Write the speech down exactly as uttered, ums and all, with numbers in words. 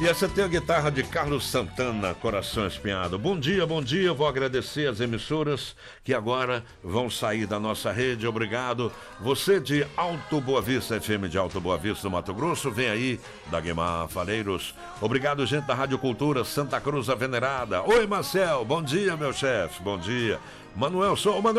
E essa tem a guitarra de Carlos Santana, Coração Espinhado. Bom dia, bom dia. Eu vou agradecer as emissoras que agora vão sair da nossa rede. Obrigado. Você de Alto Boa Vista, F M de Alto Boa Vista, do Mato Grosso, vem aí, da Guimar Faleiros. Obrigado, gente da Rádio Cultura Santa Cruz a Venerada. Oi, Marcel. Bom dia, meu chefe. Bom dia. Manuel, sou o Manuel.